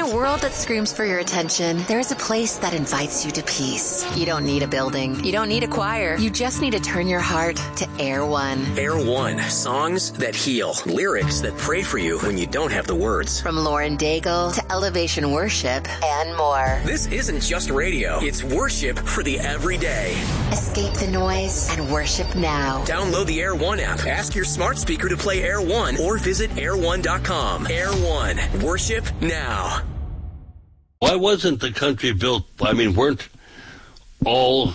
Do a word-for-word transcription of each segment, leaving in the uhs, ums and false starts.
a world that screams for your attention, there is a place that invites you to peace. You don't need a building. You don't need a choir. You just need to turn your heart to Air One. Air One. Songs that heal. Lyrics that pray for you when you don't have the words. From Lauren Daigle to Elevation Worship and more. This isn't just radio. It's worship for the everyday. Escape the noise and worship now. Download the Air One app. Ask your smart speaker to play Air One or visit air one dot com. Air One. Worship now. Why wasn't the country built? I mean, weren't all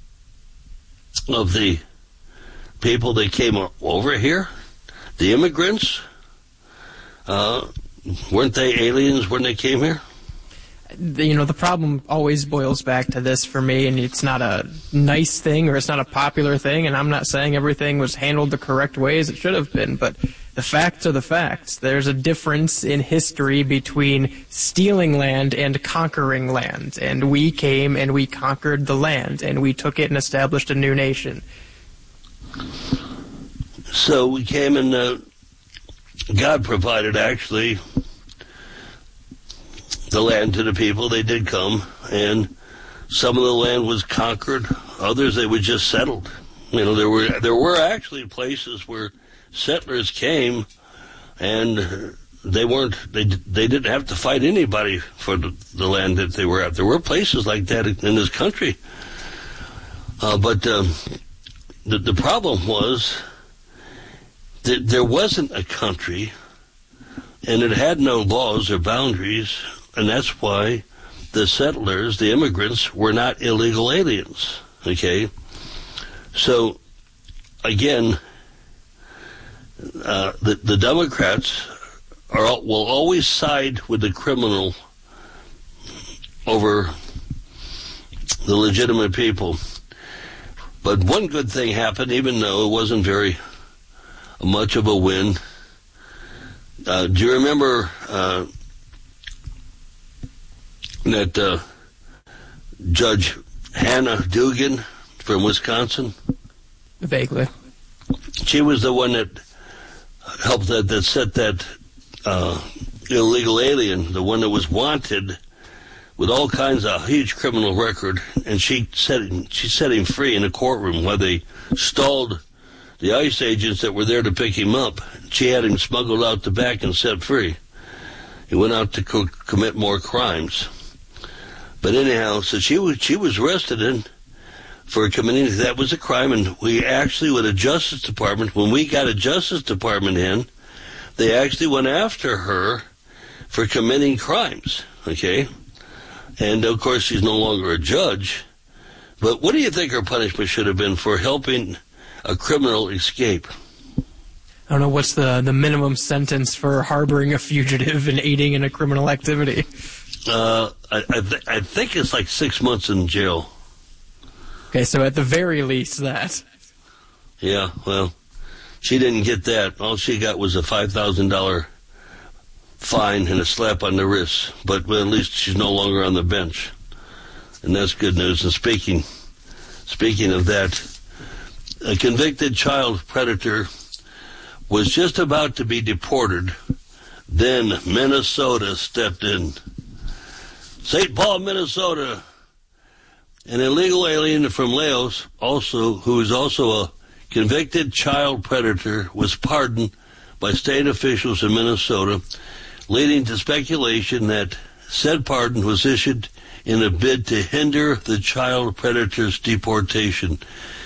of the people that came over here, the immigrants, uh, weren't they aliens when they came here? You know, the problem always boils back to this for me, and it's not a nice thing or it's not a popular thing, and I'm not saying everything was handled the correct way as it should have been, but the facts are the facts. There's a difference in history between stealing land and conquering land, and we came and we conquered the land, and we took it and established a new nation. So we came and uh, God provided, actually, the land to the people. They did come, and some of the land was conquered. Others, they were just settled. You know, there were there were actually places where settlers came, and they weren't they they didn't have to fight anybody for the, the land that they were at. There were places like that in this country, uh, but um, the the problem was that there wasn't a country, and it had no laws or boundaries. And that's why the settlers, the immigrants, were not illegal aliens, okay? So, again, uh, the, the Democrats are will always side with the criminal over the legitimate people. But one good thing happened, even though it wasn't very much of a win. Uh, do you remember... Uh, that uh, Judge Hannah Dugan from Wisconsin? Vaguely. She was the one that helped that, that set that uh, illegal alien, the one that was wanted with all kinds of huge criminal record, and she set him, she set him free in a courtroom while they stalled the ICE agents that were there to pick him up. She had him smuggled out the back and set free. He went out to co- commit more crimes. But anyhow, so she was she was arrested in for committing, that was a crime, and we actually, with the Justice Department, when we got a Justice Department in, they actually went after her for committing crimes, okay? And, of course, she's no longer a judge. But what do you think her punishment should have been for helping a criminal escape? I don't know, what's the, the minimum sentence for harboring a fugitive and aiding in a criminal activity? Uh, I, I, th- I think it's like six months in jail. Okay, so at the very least that. Yeah, well, she didn't get that. All she got was a five thousand dollars fine and a slap on the wrist. But well, at least she's no longer on the bench. And that's good news. And speaking, speaking of that, a convicted child predator was just about to be deported. Then Minnesota stepped in. Saint Paul, Minnesota, an illegal alien from Laos, also who is also a convicted child predator, was pardoned by state officials in Minnesota, leading to speculation that said pardon was issued in a bid to hinder the child predator's deportation.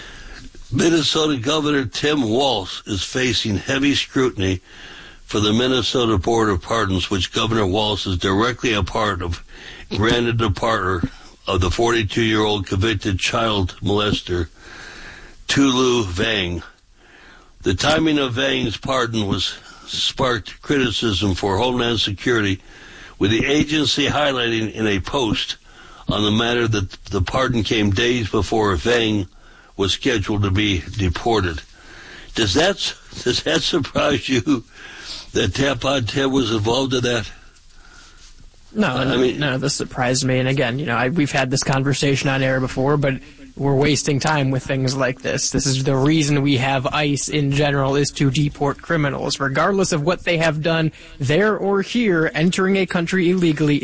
Minnesota Governor Tim Walz is facing heavy scrutiny for the Minnesota Board of Pardons, which Governor Walz is directly a part of, granted the pardon of the forty-two-year-old convicted child molester, Tulu Vang. The timing of Vang's pardon was sparked criticism for Homeland Security, with the agency highlighting in a post on the matter that the pardon came days before Vang was scheduled to be deported. Does that does that surprise you that Tampon Tim was involved in that? No, I mean, no, this surprised me. And again, you know, I, we've had this conversation on air before, but we're wasting time with things like this. This is the reason we have ICE in general, is to deport criminals, regardless of what they have done there or here. Entering a country illegally